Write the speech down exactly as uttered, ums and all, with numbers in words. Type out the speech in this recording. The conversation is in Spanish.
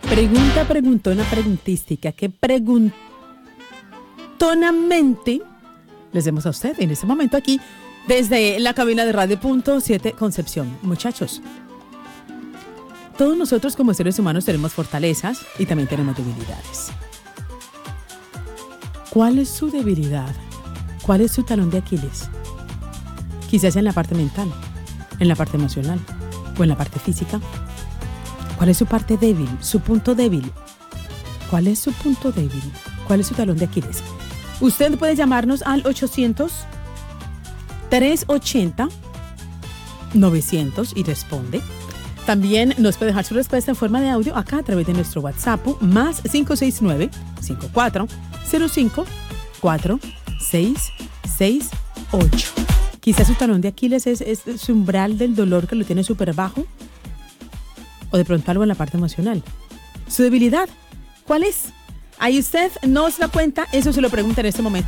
Pregunta, preguntona, preguntística. ¿Qué preguntonamente les demos a usted en este momento aquí desde la cabina de Radio Punto siete Concepción? Muchachos, todos nosotros como seres humanos tenemos fortalezas y también tenemos debilidades. ¿Cuál es su debilidad? ¿Cuál es su talón de Aquiles? Quizás en la parte mental, en la parte emocional o en la parte física. ¿Cuál es su parte débil, su punto débil? ¿Cuál es su punto débil? ¿Cuál es su talón de Aquiles? Usted puede llamarnos al ochocientos, trescientos ochenta, novecientos y responde. También nos puede dejar su respuesta en forma de audio acá a través de nuestro WhatsApp más cinco seis nueve, cinco cuatro cero cinco, cuatro seis seis ocho. Quizás su talón de Aquiles es, es su umbral del dolor que lo tiene súper bajo. O de pronto algo en la parte emocional. ¿Su debilidad? ¿Cuál es? Ahí usted nos la cuenta. Eso se lo pregunta en este momento.